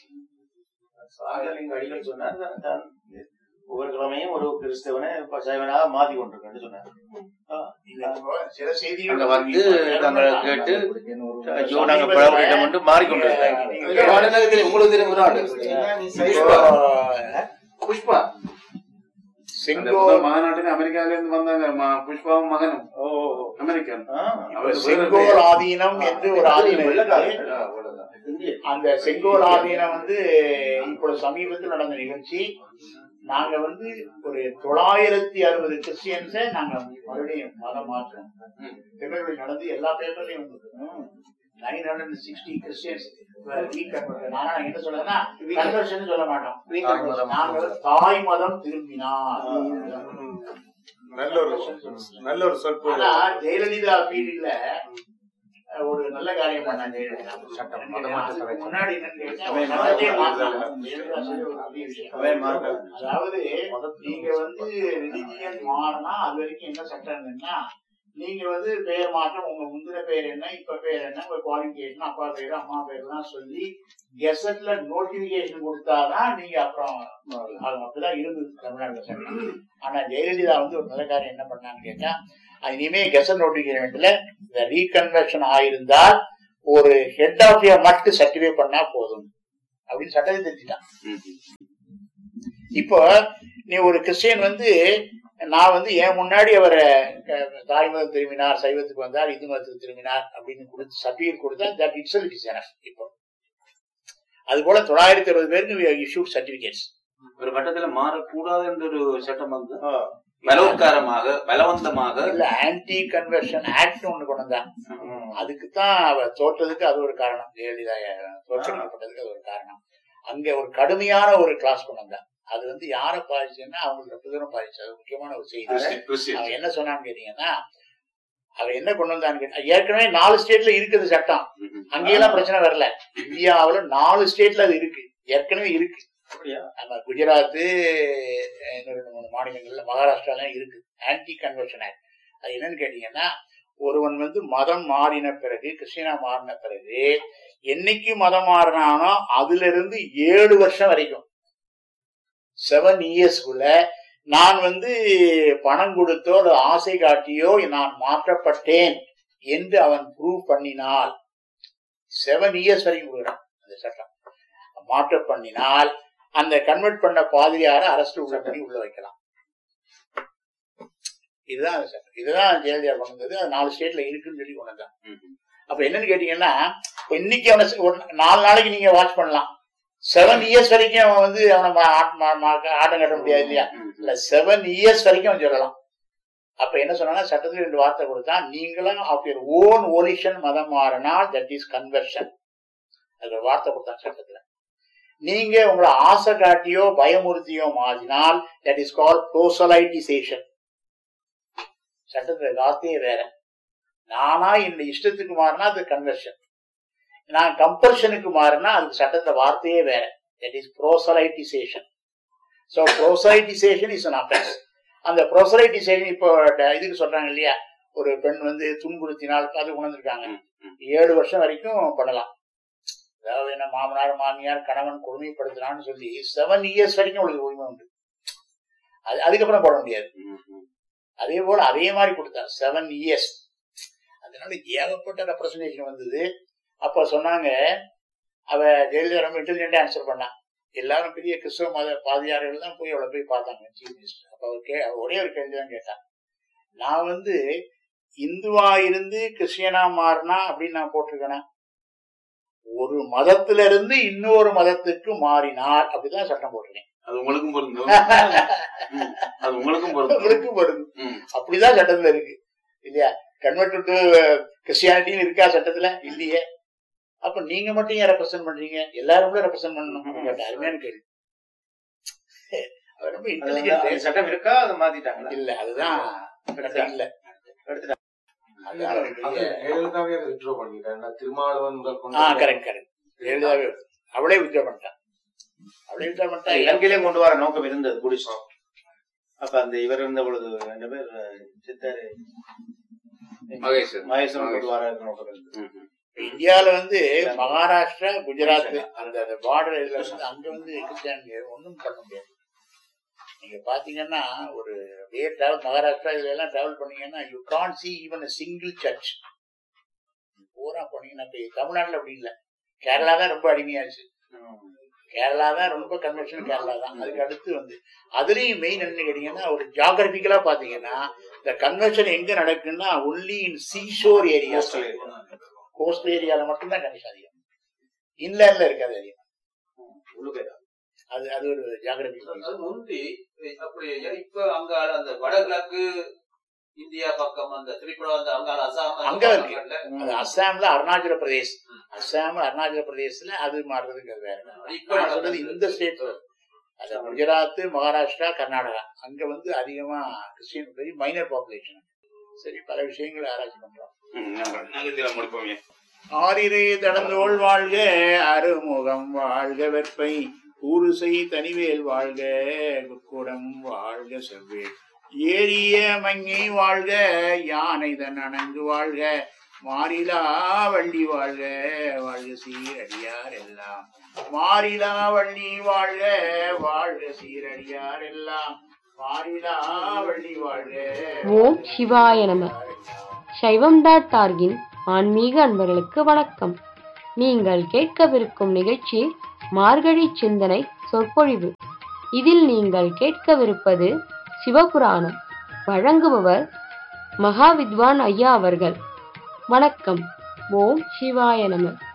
Speaker 4: அடிகள் சொன்னார் ஒவ்வொரு கிழமையும் ஒரு கிறிஸ்தவனை சைவனாக மாத்தி கொண்டிருக்கேன்னு சொன்னார்.
Speaker 3: சில செய்திகள்
Speaker 4: வந்து நாங்கள் கேட்டு நாங்கள் மாறிக்கொண்டிருக்கோம்.
Speaker 5: உங்களுக்கு தெரியும் புஷ்பா மாநாட்டுக்கு அமெரிக்கால இருந்து வந்தாங்க. புஷ்பாவும் மகனும் அமெரிக்கன்.
Speaker 3: செங்கோல் ஆதீனம் என்று ஒரு ஆதீனம். அந்த செங்கோல் ஆதீனம் வந்து இப்பொழுது சமீபத்தில் நடந்த நிகழ்ச்சி. நாங்க வந்து ஒரு தொள்ளாயிரத்தி அறுபது கிறிஸ்டியன்ஸை நாங்க மறுபடியும் மதம் மாற்றோம். பேப்பர்களில் நடந்து எல்லா பேப்பர்லயும் வந்து நைன் ஹண்ட்ரட் சிக்ஸ்டி கிறிஸ்டியன்ஸ். நானா என்ன சொல்றேன்னா கன்வர்ஷன் சொல்ல மாட்டோம். நாங்க தாய் மதம் திரும்பினார்.
Speaker 6: நல்ல ஒரு நல்ல ஒரு சொல்.
Speaker 3: ஆனா ஜெயலலிதா பீரியட்ல ஒரு நல்ல காரியம் பண்ணாங்க. முன்னாடி அதாவது நீங்க வந்து ரிலிஜியன் மாறினா அது வரைக்கும் என்ன சட்டம் என்னன்னா, நீங்க வந்து பெயர் மாற்றம், உங்க முந்தின பேர் என்ன, இப்ப பேர் என்ன, உங்க குவாலிபிகேஷன், அப்பா பேரு அம்மா பேர்லாம் சொல்லி கெசட்ல நோட்டிபிகேஷன் கொடுத்தாதான் நீங்க அப்புறம் அப்படிதான் இருந்தது தமிழ்நாடு சட்டம். ஆனா ஜெயலலிதா வந்து ஒரு நல்ல காரியம் என்ன பண்ணான்னு கேட்டா, இனிமே கெசட் நோட்டிபிகேஷன்ல இந்த ரீகன்வர்ஷன் ஆயிருந்தால் ஒரு ஹெட் ஆஃப் இயர் மட்டும் சர்டிஃபை பண்ணா போதும் அப்படின்னு சட்டத்தை தெரிஞ்சுட்டான். இப்போ நீ ஒரு கிறிஸ்டியன் வந்து நான் வந்து ஏன் முன்னாடி அவரை தாய் மதம் திரும்பினார், சைவத்துக்கு வந்தார், இந்து மதத்துக்கு திரும்பினார் அப்படின்னு கொடுத்து சர்டிஃபிகேட் கொடுத்தா that it self is enough. இப்போ அது போல தொள்ளாயிரத்தி அறுபது பேருக்கு இஷ்யூட் சர்டிபிகேட்ஸ்.
Speaker 7: ஒரு கட்டத்துல மாறக்கூடாது என்ற ஒரு சட்டம் வந்து பலவத்காரமாக பலவந்தமாக
Speaker 3: இல்ல ஆன்டி கன்வர்ஷன் ஆக்ட் ஒண்ணு கொண்டு வந்தாங்க. அதுக்குத்தான் அவ தோற்றதுக்கு அது ஒரு காரணம். ஜெயலலிதா தோற்றப்பட்டதுக்கு அது ஒரு காரணம். அங்க ஒரு கடுமையான ஒரு கிளாஸ் கொண்டு வந்தாங்க. அது வந்து யாரை பாதிச்சுன்னா அவங்களுக்கு ரொம்ப தூரம் பாதிச்சு. அது முக்கியமான ஒரு செய்தி. அவன் என்ன சொன்னான்னு கேட்டீங்கன்னா, அவன் என்ன கொண்டு வந்தான்னு கேட்டா, ஏற்கனவே நாலு ஸ்டேட்ல இருக்குது சட்டம். அங்கெல்லாம் பிரச்சனை வரல. இந்தியாவில நாலு ஸ்டேட்ல அது இருக்கு, ஏற்கனவே இருக்கு. நம்ம குஜராத், ரெண்டு மூணு மாநிலங்கள்ல, மகாராஷ்டிரால இருக்கு ஆன்டி கன்வர்ஷன் ஆக்ட். அது என்னன்னு கேட்டீங்கன்னா, ஒருவன் வந்து மதம் மாறின பிறகு, கிறிஸ்டியனா மாறின பிறகு என்னைக்கு மதம் மாறினானோ அதுல இருந்து ஏழு வருஷம் வரைக்கும் செவன் இயர்ஸ்குள்ள நான் வந்து பணம் கொடுத்தோ அல்லது ஆசை காட்டியோ நான் மாற்றப்பட்டேன் என்று அவன் ப்ரூவ் பண்ணினால், செவன் இயர்ஸ் வரைக்கும் கொடுக்குறான் அந்த சட்டம். மாற்ற பண்ணினால் அந்த கன்வெர்ட் பண்ண பாதிரியார அரசு உள்ள பண்ணி உள்ள வைக்கலாம். இதுதான் சட்டம். இதுதான் ஜெயலலிதா கொண்டு வந்தது. அது நாலு ஸ்டேட்ல இருக்குன்னு சொல்லி கொண்டு வந்தான். அப்ப என்னன்னு கேட்டீங்கன்னா, இன்னைக்கு அவனை நாலு நாளைக்கு நீங்க வாட்ச் பண்ணலாம். செவன் இயர்ஸ் வரைக்கும் அவன் வந்து அவனை ஆட்டம் கட்ட முடியாது இல்லையா? இல்ல செவன் இயர்ஸ் வரைக்கும் அவன் சொல்லலாம். அப்ப என்ன சொன்னா, சட்டத்துல ரெண்டு வார்த்தை கொடுத்தா, நீங்களும் ஆஃப் யுவர் ஓன் ஓலிஷன் மதம் மாறினால் தட் இஸ் கன்வர்ஷன். அது ஒரு வார்த்தை கொடுத்தான் சட்டத்துல. நீங்க உங்களை ஆசை காட்டியோ பயமுறுத்தியோ மாறினால் தட் இஸ் கால்ட் ப்ரோசலைட்டிசேஷன். சட்டத்துல வார்த்தையே வேற. நானா இந்த இஷ்டத்துக்கு மாறினா அது கன்வர்ஷன், நான் கம்பல்ஷனுக்கு மாறினா அது சட்டத்துல வார்த்தையே வேற. That is ப்ரோசலைட்டிசேஷன். So ப்ரோசலைட்டிசேஷன் is an offence. அந்த ப்ரோசலைட்டிசேஷன் இப்போ இதுக்கு சொல்றாங்க இல்லையா, ஒரு பெண் வந்து துன்புறுத்தினால் அது உணர்ந்திருக்காங்க, ஏழு வருஷம் வரைக்கும் பண்ணலாம். அதாவது என்ன, மாமனார் மாமியார் கணவன் கொடுமைப்படுத்தினான்னு சொல்லி செவன் இயர்ஸ் வரைக்கும் உங்களுக்கு உரிமை உண்டு. அது அதுக்கப்புறம் போட முடியாது. அதே போல அதே மாதிரி கொடுத்தா செவன் இயர்ஸ். அதனால ஏகப்பட்ட ரெப்ரசன்டேஷன் வந்தது. அப்ப சொன்னாங்க, அவ ஜெயலலிதா ரொம்ப இன்டெலிஜென்டா ஆன்சர் பண்ணா. எல்லாரும் பெரிய கிறிஸ்தவ மத பாதியார்கள் தான் போய் அவளை போய் பார்த்தாங்க சீஃப் மினிஸ்டர். அப்ப அவர் கே ஒரே ஒரு கேள்விதான் கேட்டான், நான் வந்து இந்துவா இருந்து கிறிஸ்டியனா மாறினா அப்படின்னு நான் போட்டிருக்கேன், ஒரு மதத்துல இருந்து இன்னொரு மதத்துக்கு மாறினார் அப்படிதான் சட்டம் போட்டிருக்கேன்.
Speaker 5: அது உங்களுக்கும் பொருந்தும், அது உங்களுக்கும் பொருந்தும்,
Speaker 3: உங்களுக்கும் பொருந்தும். அப்படிதான் சட்டத்துல இருக்கு இல்லையா? கன்வெர்ட் டு கிறிஸ்டியானிட்டின்னு இருக்கா சட்டத்துல? இல்லையே. அப்ப நீங்க மட்டும் ஏன் ரெப்ரசென்ட் பண்றீங்க, எல்லாரும் ரெப்ரசென்ட் பண்ணணும் கேட்ட அருமையான கேள்வி. ரொம்ப இன்டெலிஜென்ட்.
Speaker 4: சட்டம் இருக்கா, அதை மாத்திட்டாங்களா?
Speaker 3: இல்ல, அதுதான் இல்ல. அவளே வித்ரா பண்ணிட்டான். அவளே வித்ரா பண்ணிட்டா.
Speaker 4: இலங்கையிலே கொண்டு வர நோக்கம் இருந்தது குடிசம். அப்ப அந்த இவர் இருந்த பொழுது என்ன பேர் சித்தாரு மகேஸ்வரன் கொண்டு வர நோக்கம் இருந்தது.
Speaker 3: இந்தியாவில வந்து மகாராஷ்டிரா, குஜராத் அந்த பார்டர் இதுல வந்து அங்க வந்து ஒன்றும் பண்ண முடியாது. நீங்க பாத்தீங்கன்னா ஒரு டே டிராவல் மகாராஷ்டிரா இதுல எல்லாம் டிராவல் பண்ணீங்கன்னா you can't C even a single church. பூரா போனீங்கன்னா தமிழ்நாட்டுல அப்படி இல்லை. கேரளா தான் ரொம்ப அடிமையாச்சு. கேரளா தான் ரொம்ப கன்வென்ஷன், கேரளா தான். அதுக்கு அடுத்து வந்து அதுலயும் மெயின் என்ன கேட்டீங்கன்னா, ஒரு ஜியாகிரபிக்கலா பாத்தீங்கன்னா இந்த கன்வென்ஷன் எங்க நடக்குன்னா only in seashore area, coastal ஏரியால மட்டும்தான் கண்டிஷன் அதிகம். இன்லேண்ட்ல இருக்காது அதிகம். அது அது ஒரு ஜியாகிரபிக்கல்
Speaker 7: முந்தி அப்படி. இப்ப அங்க அந்த வடகிழக்கு இந்தியா பக்கம் அந்த திரிபுரா அந்த அங்க அசாம்
Speaker 3: அங்க இருக்கு. அது அசாம்ல அருணாச்சல பிரதேஷ், அசாம் அருணாச்சல பிரதேசல அது மாறுறதுக்கு வேற. இப்ப நான் சொல்றது இந்த ஸ்டேட், அது குஜராத், மகாராஷ்டிரா, கர்நாடகா, அங்க வந்து அதிகமா கிறிஸ்டியன், வெரி மைனர் பாப்புலேஷன். சரி, பல விஷயங்களை ஆராய்ச்சி பண்றோம். ஆரிரே தடந்தோள் வாழ்க, அருமுகம் வாழ்க, வெப்பை ஊருசை தனிவேல் வாழ்க, குக்குடம் வாழ்க, செவ்வேல் ஏரிய மங்கை வாழ்க, யானை தன் அணங்கு வாழ்க, மாறிலா வள்ளி வாழ்க, வாழ்க சீரடியார் எல்லாம், மாறிலா வள்ளி வாழ்க, வாழ்க சீரடியார் எல்லாம், மாறிலா வள்ளி வாழ்க.
Speaker 8: ஓம் சிவாய நம. சைவம் டாட் ஆர்கின் ஆன்மீக அன்பர்களுக்கு வணக்கம். நீங்கள் கேட்கவிருக்கும் நிகழ்ச்சி மார்கழி சிந்தனை சொற்பொழிவு. இதில் நீங்கள் கேட்கவிருப்பது சிவபுராணம். வழங்குபவர் மகாவித்வான் ஐயா அவர்கள். வணக்கம். ஓம் சிவாய நம.